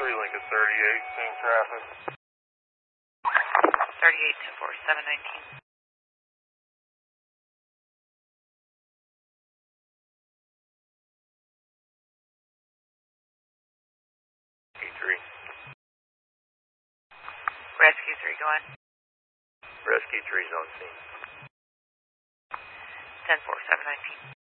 Lincoln 38, seeing traffic. 38 to 4719. E3. Rescue 3, go on. Rescue 3's on scene. 10-4719.